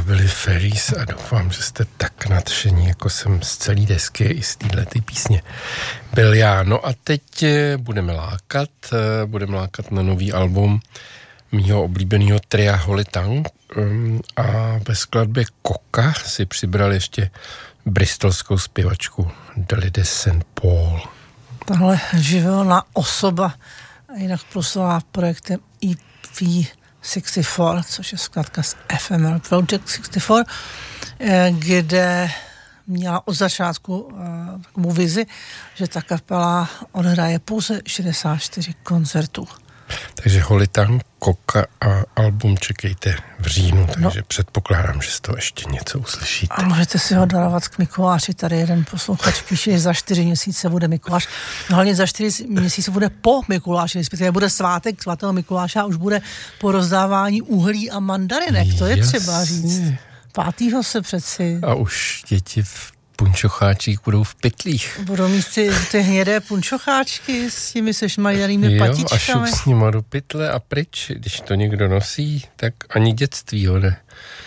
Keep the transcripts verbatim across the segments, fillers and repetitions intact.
To byly Fairies a doufám, že jste tak nadšení, jako jsem z celý desky i z téhletý písně byl já. No a teď budeme lákat, budeme lákat na nový album mýho oblíbeného tria Holy Tongue a ve skladbě Coca si přibral ještě bristolskou zpěvačku Dalida Saint Paul. Tahle živelná osoba jinak proslavá projektem E P šedesát čtyři, což je zkrátka z F M L Project šedesát čtyři, kde měla od začátku takovou vizi, že ta kapela odhraje pouze šedesát čtyři koncertů. Takže Holy Tongue, Coca a album čekejte v říjnu, takže no. Předpokládám, že z toho ještě něco uslyšíte. A můžete si ho darovat k Mikuláši. Tady jeden posluchač píše, že za čtyři měsíce bude Mikuláš. No hlavně za čtyři měsíce bude po Mikuláši, respektive bude svátek svatého Mikuláše a už bude po rozdávání uhlí a mandarinek. To je Jasně. třeba říct. Pátýho se přeci. A už děti v punčocháčích budou v pytlích. Budou mít ty, ty hnědé punčocháčky s těmi sešmajdanými patičkami. Jo, a šup s nima do pytle a pryč. Když to někdo nosí, tak ani dětství ho ne.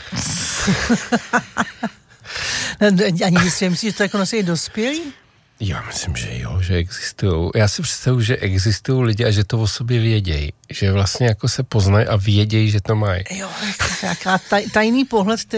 Ani dětství, myslíš, že to jako nosí dospělí? Já myslím, že jo, že existují. Já si představuji, že existují lidi a že to o sobě vědějí. Že vlastně jako se poznají a vědějí, že to mají. Jo, jaká taj, tajný pohled,